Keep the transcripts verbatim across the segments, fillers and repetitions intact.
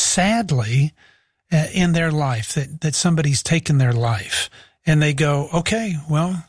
sadly uh, in their life, that, that somebody's taken their life, and they go, okay, well,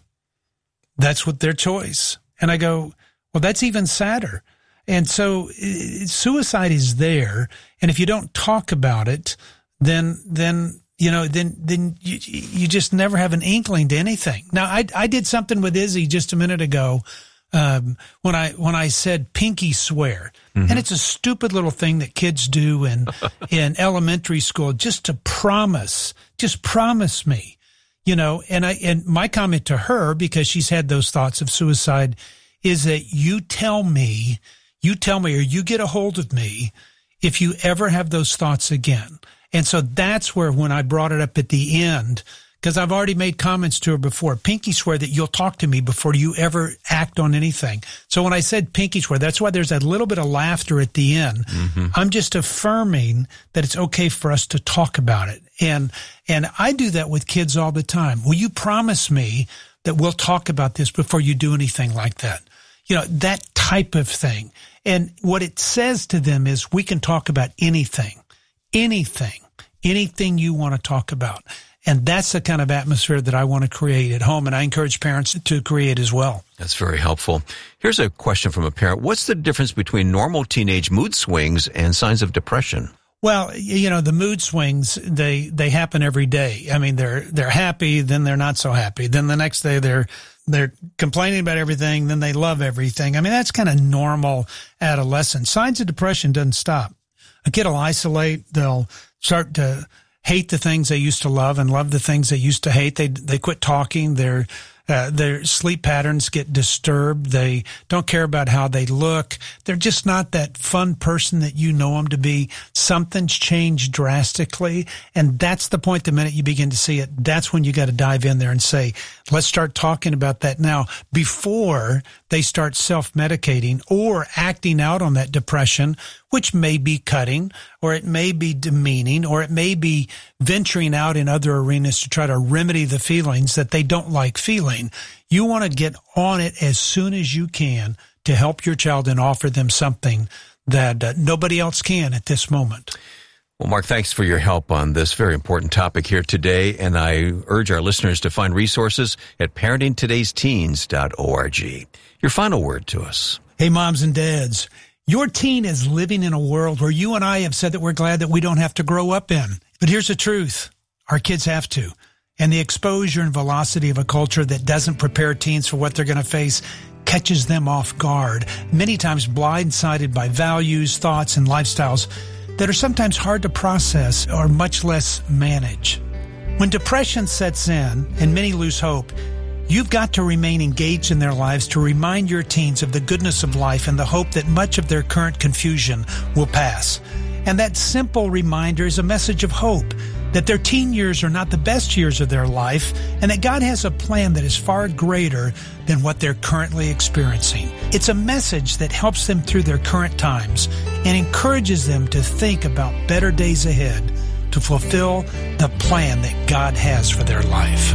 that's what their choice. And I go, well, that's even sadder. And so uh, suicide is there. And if you don't talk about it, then, then, you know, then, then you, you just never have an inkling to anything. Now, I, I did something with Izzy just a minute ago. Um, when I, when I said pinky swear, mm-hmm. and it's a stupid little thing that kids do in, in elementary school, just to promise, just promise me, you know, and I, and my comment to her, because she's had those thoughts of suicide, is that you tell me, you tell me, or you get a hold of me if you ever have those thoughts again. And so that's where, when I brought it up at the end, because I've already made comments to her before, pinky swear that you'll talk to me before you ever act on anything. So when I said pinky swear, that's why there's a little bit of laughter at the end. Mm-hmm. I'm just affirming that it's okay for us to talk about it. And, and I do that with kids all the time. Will you promise me that we'll talk about this before you do anything like that? You know, that type of thing. And what it says to them is, we can talk about anything, anything, anything you want to talk about. And that's the kind of atmosphere that I want to create at home, and I encourage parents to create as well. That's very helpful. Here's a question from a parent. What's the difference between normal teenage mood swings and signs of depression? Well, you know, the mood swings, they, they happen every day. I mean, they're, they're happy, then they're not so happy. Then the next day they're, they're complaining about everything, then they love everything. I mean, that's kind of normal adolescence. Signs of depression doesn't stop. A kid will isolate, they'll start to hate the things they used to love and love the things they used to hate. They, they quit talking. Their, uh, their sleep patterns get disturbed. They don't care about how they look. They're just not that fun person that you know them to be. Something's changed drastically. And that's the point. The minute you begin to see it, that's when you got to dive in there and say, let's start talking about that now, before they start self-medicating or acting out on that depression, which may be cutting, or it may be demeaning, or it may be venturing out in other arenas to try to remedy the feelings that they don't like feeling. You want to get on it as soon as you can to help your child and offer them something that uh, nobody else can at this moment. Well, Mark, thanks for your help on this very important topic here today, and I urge our listeners to find resources at parenting todays teens dot org. Your final word to us. Hey, moms and dads, your teen is living in a world where you and I have said that we're glad that we don't have to grow up in. But here's the truth. Our kids have to. And the exposure and velocity of a culture that doesn't prepare teens for what they're going to face catches them off guard, many times blindsided by values, thoughts, and lifestyles that are sometimes hard to process or much less manage. When depression sets in and many lose hope, you've got to remain engaged in their lives to remind your teens of the goodness of life and the hope that much of their current confusion will pass. And that simple reminder is a message of hope, that their teen years are not the best years of their life, and that God has a plan that is far greater than what they're currently experiencing. It's a message that helps them through their current times and encourages them to think about better days ahead to fulfill the plan that God has for their life.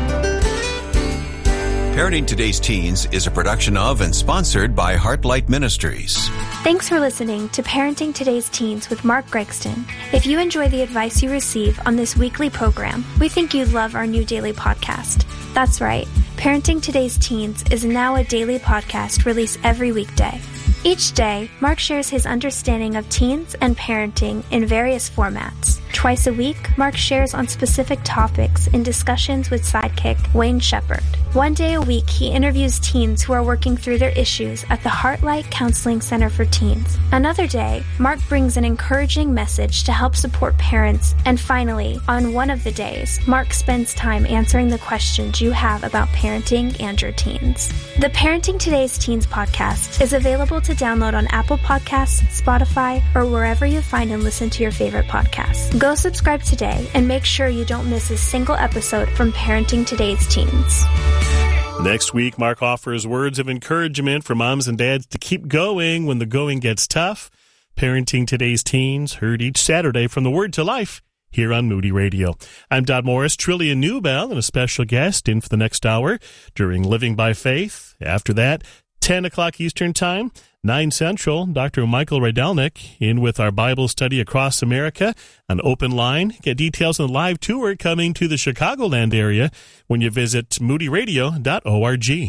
Parenting Today's Teens is a production of and sponsored by Heartlight Ministries. Thanks for listening to Parenting Today's Teens with Mark Gregston. If you enjoy the advice you receive on this weekly program, we think you'd love our new daily podcast. That's right, Parenting Today's Teens is now a daily podcast released every weekday. Each day, Mark shares his understanding of teens and parenting in various formats. Twice a week, Mark shares on specific topics in discussions with sidekick Wayne Shepherd. One day a week, he interviews teens who are working through their issues at the Heartlight Counseling Center for Teens. Another day, Mark brings an encouraging message to help support parents. And finally, on one of the days, Mark spends time answering the questions you have about parenting and your teens. The Parenting Today's Teens podcast is available to download on Apple Podcasts, Spotify, or wherever you find and listen to your favorite podcasts. Go subscribe today and make sure you don't miss a single episode from Parenting Today's Teens. Next week, Mark offers words of encouragement for moms and dads to keep going when the going gets tough. Parenting Today's Teens, heard each Saturday from the Word to Life here on Moody Radio. I'm Dodd Morris, Trillia Newbell, and a special guest in for the next hour during Living by Faith. After that, ten o'clock Eastern Time, nine Central. Doctor Michael Rydelnik in with our Bible study across America on Open Line. Get details on the live tour coming to the Chicagoland area when you visit moody radio dot org. Did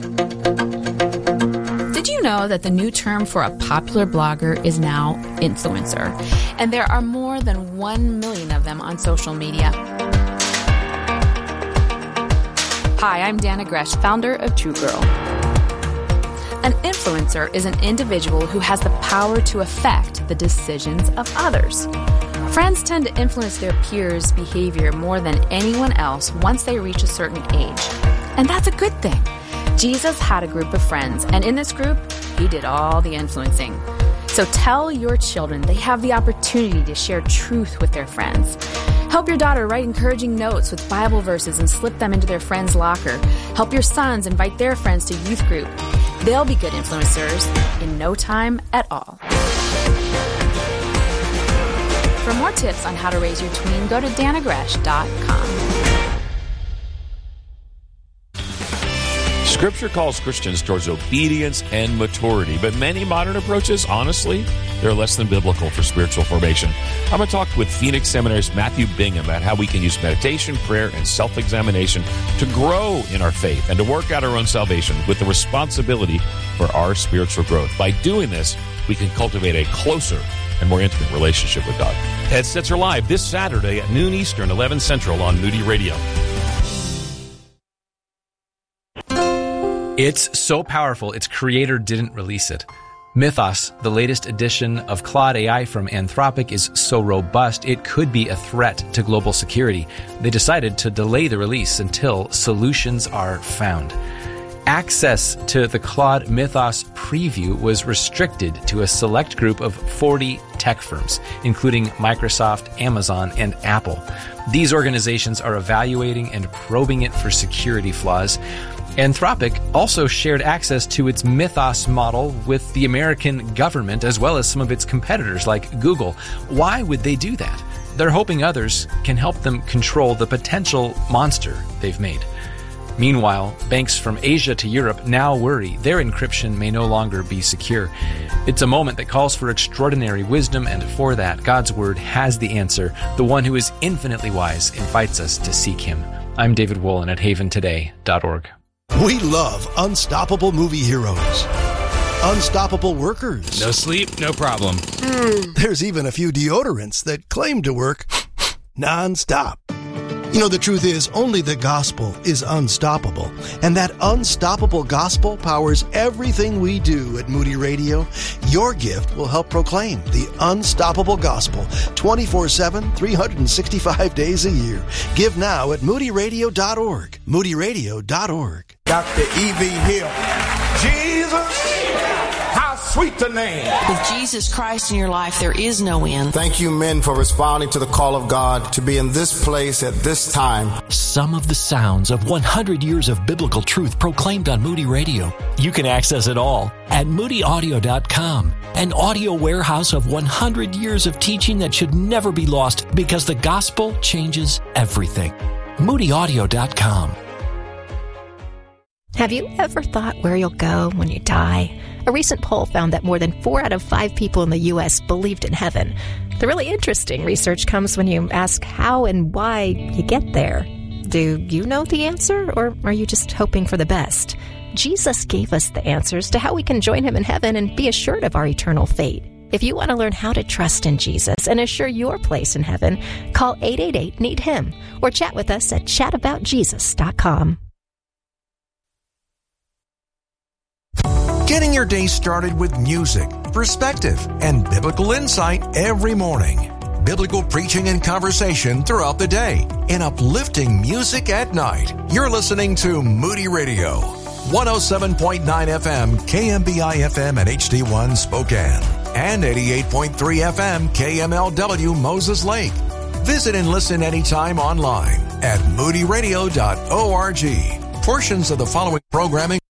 you know that the new term for a popular blogger is now influencer? And there are more than one million of them on social media. Hi, I'm Dana Gresh, founder of True Girl. An influencer is an individual who has the power to affect the decisions of others. Friends tend to influence their peers' behavior more than anyone else once they reach a certain age. And that's a good thing. Jesus had a group of friends, and in this group, he did all the influencing. So tell your children they have the opportunity to share truth with their friends. Help your daughter write encouraging notes with Bible verses and slip them into their friend's locker. Help your sons invite their friends to youth group. They'll be good influencers in no time at all. For more tips on how to raise your tween, go to dana gresh dot com. Scripture calls Christians towards obedience and maturity, but many modern approaches, honestly, they're less than biblical for spiritual formation. I'm going to talk with Phoenix Seminary's Matthew Bingham about how we can use meditation, prayer, and self-examination to grow in our faith and to work out our own salvation with the responsibility for our spiritual growth. By doing this, we can cultivate a closer and more intimate relationship with God. Headsets are live this Saturday at noon Eastern, eleven Central on Moody Radio. It's so powerful, its creator didn't release it. Mythos, the latest edition of Claude A I from Anthropic, is so robust it could be a threat to global security. They decided to delay the release until solutions are found. Access to the Claude Mythos preview was restricted to a select group of forty tech firms, including Microsoft, Amazon, and Apple. These organizations are evaluating and probing it for security flaws. Anthropic also shared access to its Mythos model with the American government as well as some of its competitors like Google. Why would they do that? They're hoping others can help them control the potential monster they've made. Meanwhile, banks from Asia to Europe now worry their encryption may no longer be secure. It's a moment that calls for extraordinary wisdom, and for that, God's Word has the answer. The one who is infinitely wise invites us to seek Him. I'm David Wolin at haven today dot org. We love unstoppable movie heroes. Unstoppable workers. No sleep, no problem. Mm, there's even a few deodorants that claim to work non-stop. You know, the truth is, only the gospel is unstoppable. And that unstoppable gospel powers everything we do at Moody Radio. Your gift will help proclaim the unstoppable gospel twenty-four seven, three hundred sixty-five days a year. Give now at moody radio dot org. moody radio dot org. Doctor E V Hill. Jesus, how sweet the name. With Jesus Christ in your life, there is no end. Thank you, men, for responding to the call of God to be in this place at this time. Some of the sounds of one hundred years of biblical truth proclaimed on Moody Radio. You can access it all at moody audio dot com, an audio warehouse of one hundred years of teaching that should never be lost because the gospel changes everything. moody audio dot com. Have you ever thought where you'll go when you die? A recent poll found that more than four out of five people in the U S believed in heaven. The really interesting research comes when you ask how and why you get there. Do you know the answer, or are you just hoping for the best? Jesus gave us the answers to how we can join him in heaven and be assured of our eternal fate. If you want to learn how to trust in Jesus and assure your place in heaven, call eight eight eight, need him or chat with us at chat about jesus dot com. Getting your day started with music, perspective, and biblical insight every morning. Biblical preaching and conversation throughout the day, and uplifting music at night. You're listening to Moody Radio, one oh seven point nine F M, K M B I F M at H D one Spokane, and eighty-eight point three F M, K M L W Moses Lake. Visit and listen anytime online at moody radio dot org. Portions of the following programming